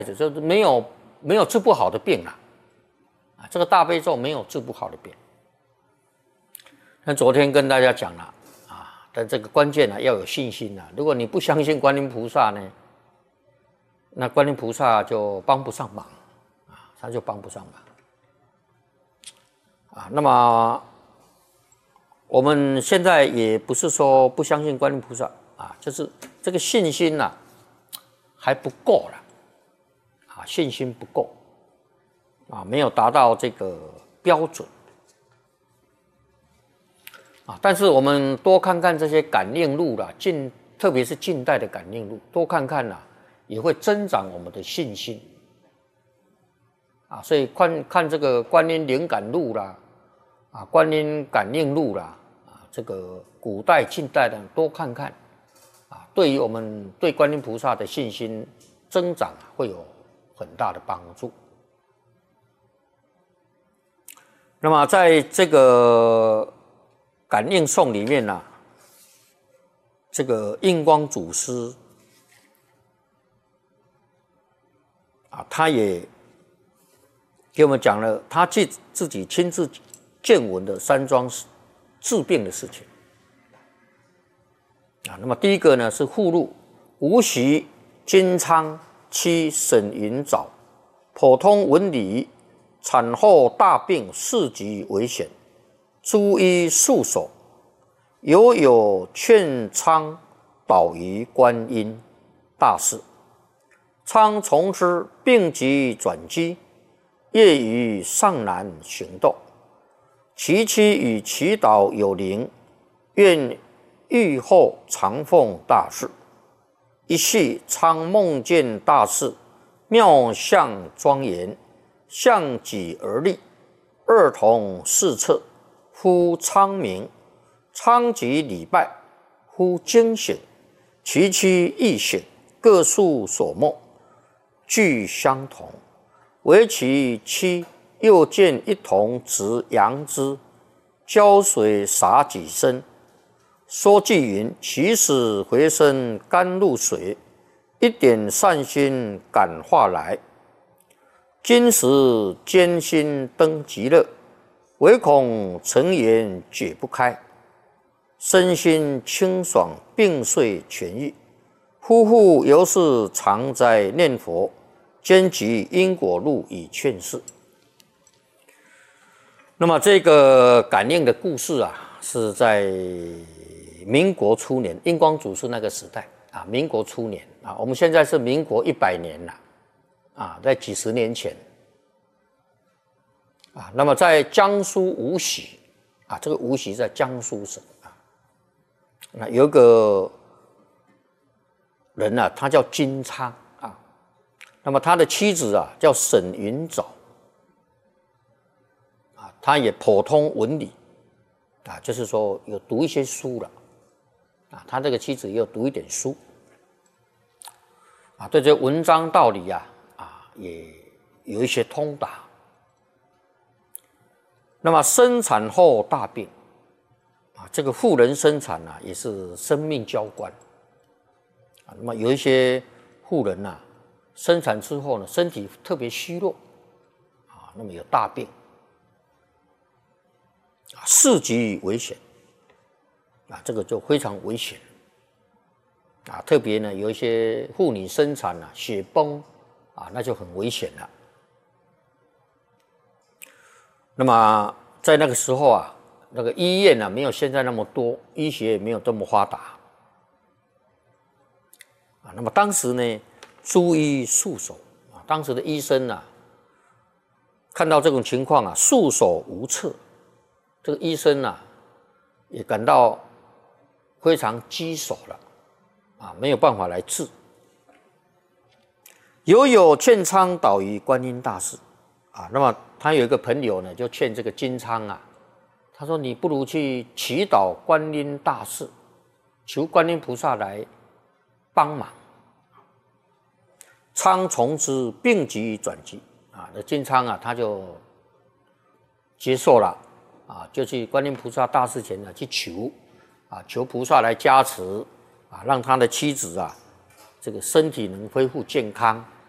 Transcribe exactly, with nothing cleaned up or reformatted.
就是没有没有治不好的病啦，啊，这个大悲咒没有治不好的病。那昨天跟大家讲了啊，但这个关键呢、啊、要有信心啊。如果你不相信观音菩萨呢，那观音菩萨就帮不上忙啊，他就帮不上忙啊。那么我们现在也不是说不相信观音菩萨啊，就是这个信心呐、啊、还不够了。啊，信心不够啊，没有达到这个标准啊。但是我们多看看这些感应录啦，近特别是近代的感应录，多看看啦，也会增长我们的信心啊。所以看看这个观音灵感录啦，啊，观音感应录啦，啊，这个古代、近代的多看看啊，对于我们对观音菩萨的信心增长会有很大的帮助。那么在这个感应颂里面呢、啊，这个印光祖师啊，他也给我们讲了他自自己亲自见闻的山庄治病的事情啊。那么第一个呢是附录无锡金昌七沈云藻，普通纹理，产后大病，四级危险，诸医束手，犹有劝昌导于观音大士。昌从之病急转机，业余尚难行动，其妻与祈祷有灵，愿愈后常奉大事。一夕昌梦见大士，妙相庄严，向己而立，二同侍侧，忽昌明，昌即礼拜，忽惊醒，其妻亦醒，各述所梦，俱相同。唯其妻又见一童执杨枝，浇水洒己身，说句云：起死回生甘露水，一点善心感化来。今时艰辛登极乐，唯恐尘缘解不开。身心清爽，病遂痊愈。夫妇犹是常在念佛，兼集因果录以劝示。那么这个感应的故事啊，是在民国初年，印光祖师那个时代啊，民国初年啊，我们现在是民国一百年了啊，在几十年前啊。那么在江苏无锡啊，这个无锡在江苏省啊，那有一个人啊，他叫金昌啊，那么他的妻子啊叫沈云藻啊，他也颇通文理啊，就是说有读一些书了。啊，他这个妻子也有读一点书，啊，对这文章道理啊，啊，也有一些通达。那么生产后大病，啊，这个妇人生产啊，也是生命交关，啊，那么有一些妇人呐、啊，生产之后呢，身体特别虚弱，啊，那么有大病，啊，四级危险。啊，这个就非常危险啊！特别呢，有一些妇女生产啊，血崩啊，那就很危险了。那么在那个时候啊，那个医院呢、啊，没有现在那么多，医学也没有这么发达啊。那么当时呢，诸医束手啊，当时的医生啊，看到这种情况啊，束手无策。这个医生啊，也感到非常棘手了，啊，没有办法来治。犹有劝昌导于观音大士，啊，那么他有一个朋友呢，就劝这个金昌啊，他说：“你不如去祈祷观音大士，求观音菩萨来帮忙。”昌从之，病急转机啊，那金昌啊，他就接受了啊，就去观音菩萨大士前呢去求。啊，求菩萨来加持，啊，让他的妻子啊，这个身体能恢复健康，